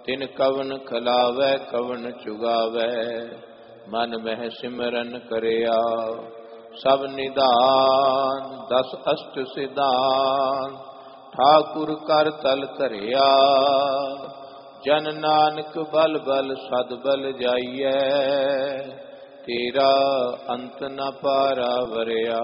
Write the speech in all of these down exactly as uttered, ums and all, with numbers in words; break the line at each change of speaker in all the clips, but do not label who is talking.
तिन कवन खलावै कवन चुगावै, मन मह सिमरन करया। सब निदान दस अष्ट सिधान, ठाकुर कर तल धरिया। जन नानक बल बल सद बल जाइए, तेरा अंत न पारा वरिया।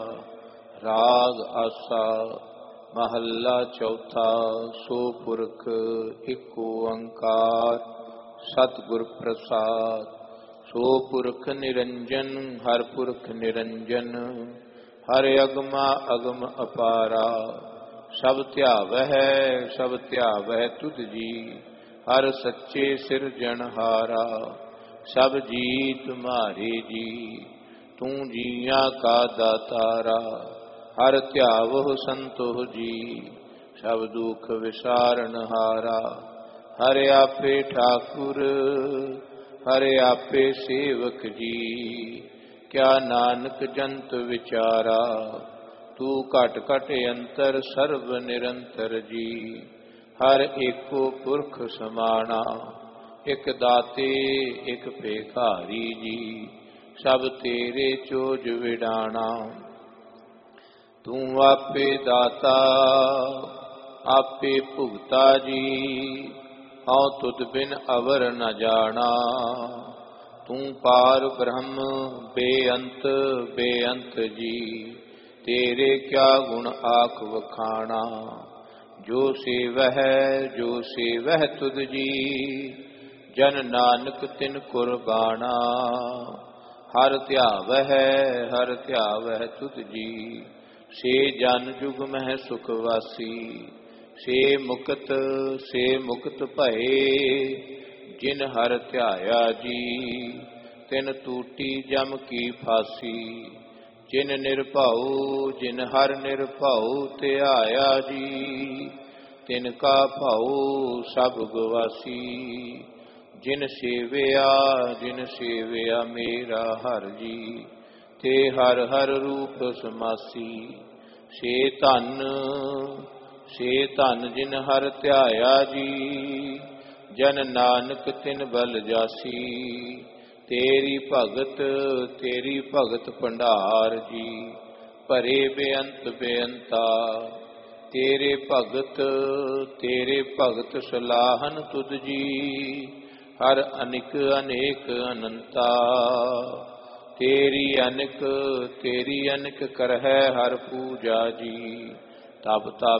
राग आसा महला चौथा। सो पुरख एक ओंकार, सतगुर प्रसाद। सो पुरख निरंजन, हर पुरख निरंजन। हर अगमा अगम अपारा, सब ध्यावह सब ध्यावह तुध जी। हर सच्चे सिरजनहारा, सब जी तुम्हारे जी। तू जिया का दातारा, हर ध्यावह संतोह जी। सब दुख विसारण हारा, हर आपे ठाकुर हर आपे सेवक जी। क्या नानक जंत विचारा, तू घट घट अंतर सर्व निरंतर जी। हर एको पुरख समाना, एक दाते एक भिखारी जी। सब तेरे चोज विडाना, तू आपे दाता आपे भुगता जी। हऊँ तुद बिन अवर न जाना, तू पार ब्रह्म बेअंत बेअंत जी। तेरे क्या गुण आख वखाना, जो सेवह जो सेवह तुद जी। जन नानक तिन कुर्बाना, हर ध्यावह हर ध्यावह तुद जी। से जन जुग मह सुखवासी, से मुक्त से मुक्त भये। जिन हर ध्याया जी, तिन टूटी जम की फांसी। जिन निर्भउ जिन हर निर्भउ ध्याया जी, तिनका भउ सब गवासी। जिन सेवया जिन सेवया मेरा हर जी, ते हर हर रूप समासी। से धन से धन जिन हर ध्याया जी, जन नानक तिन बल जासी। तेरी भगत तेरी भगत भंडार जी, भरे बेअंत बेअंता। तेरे भगत तेरे भगत सलाहन तुद जी। हर अनिक अनेक अनंता, तेरी अनिक तेरी अनिक करहै हर पूजा जी। तब तब